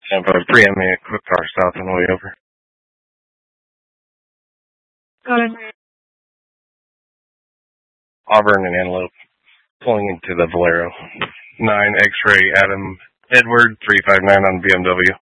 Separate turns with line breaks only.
Have a preeminent quick car south on the way over.
Got it.
Auburn and Antelope. Pulling into the Valero. 9 X-ray Adam Edward 359 on BMW.